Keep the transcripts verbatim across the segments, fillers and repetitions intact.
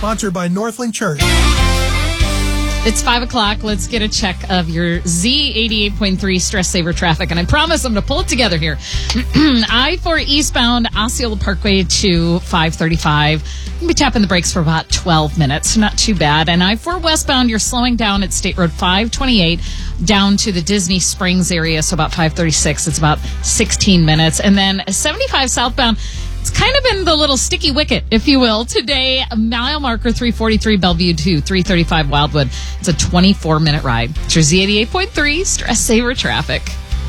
Sponsored by Northland Church. It's five o'clock. Let's get a check of your Z eighty-eight point three Stress Saver traffic. And I promise I'm going to pull it together here. I four eastbound Osceola Parkway to five thirty-five. You'll be tapping the brakes for about twelve minutes. Not too bad. And I four westbound, you're slowing down at State Road five twenty-eight down to the Disney Springs area. So about five thirty-six. It's about sixteen minutes. And then seventy-five southbound. It's kind of been the little sticky wicket, if you will. Today, mile marker three forty-three Bellevue to three thirty-five Wildwood. It's a twenty-four minute ride. It's your Z eighty-eight point three Stress Saver traffic.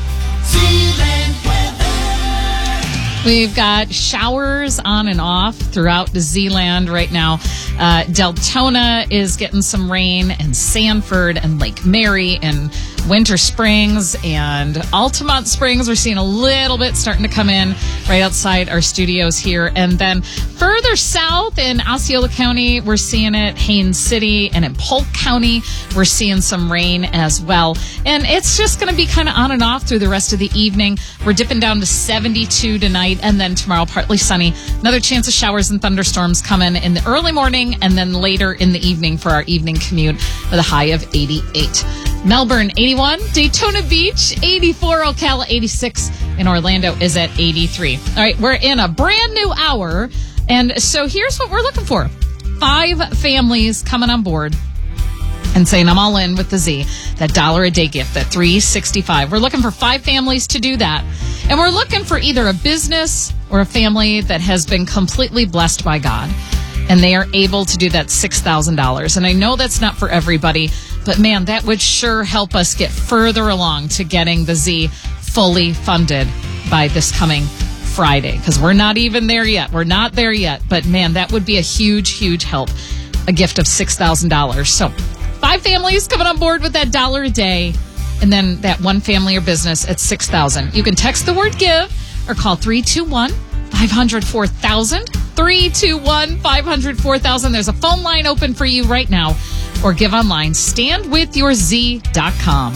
We've got showers on and off throughout the Z-Land right now. Uh, Deltona is getting some rain, and Sanford and Lake Mary and Winter Springs and Altamont Springs. We're seeing a little bit starting to come in right outside our studios here. And then further south in Osceola County, we're seeing it. Haines City and in Polk County, we're seeing some rain as well. And it's just going to be kind of on and off through the rest of the evening. We're dipping down to seventy-two tonight, and then tomorrow partly sunny. Another chance of showers and thunderstorms coming in the early morning and then later in the evening for our evening commute with a high of eighty-eight. Melbourne, eighty-one. Daytona Beach, eighty-four. Ocala, eighty-six. And Orlando is at eighty-three. All right, we're in a brand new hour. And so here's what we're looking for. Five families coming on board and saying, I'm all in with the Z. That dollar a day gift, that three sixty-five. We're looking for five families to do that. And we're looking for either a business or a family that has been completely blessed by God. And they are able to do that six thousand dollars. And I know that's not for everybody, but man, that would sure help us get further along to getting the Z fully funded by this coming Friday. Because we're not even there yet. We're not there yet. But man, that would be a huge, huge help. A gift of six thousand dollars. So five families coming on board with that dollar a day. And then that one family or business at six thousand dollars. You can text the word give or call three two one, five hundred, four thousand. three two one, five hundred, four thousand. There's a phone line open for you right now. Or give online, stand with your z dot com.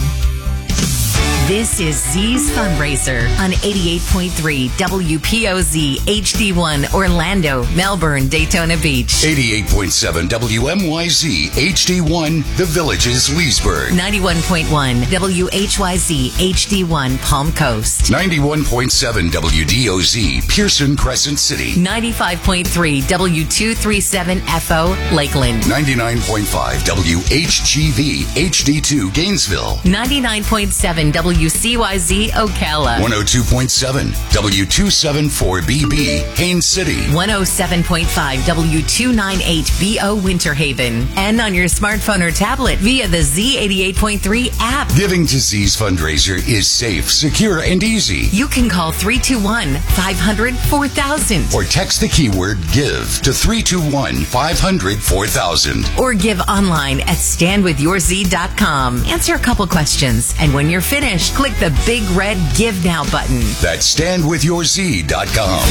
This is Z's Fundraiser on eighty-eight point three W P O Z H D one Orlando, Melbourne, Daytona Beach. eighty-eight point seven W M Y Z H D one The Villages, Leesburg. ninety-one point one W H Y Z H D one Palm Coast. ninety-one point seven W D O Z Pearson, Crescent City. ninety-five point three W two thirty-seven F O Lakeland. ninety-nine point five W H G V H D two Gainesville. ninety-nine point seven W C Y Z Ocala. one oh two point seven W two seventy-four B B Haines City. one oh seven point five W two ninety-eight B O Winter Haven. And on your smartphone or tablet via the Z eighty-eight point three app. Giving to Z's fundraiser is safe, secure, and easy. You can call three two one, five hundred, four thousand. Or text the keyword GIVE to three two one, five hundred, four thousand. Or give online at stand with your z dot com. Answer a couple questions. And when you're finished, click the big red Give Now button. That's stand with your z dot com.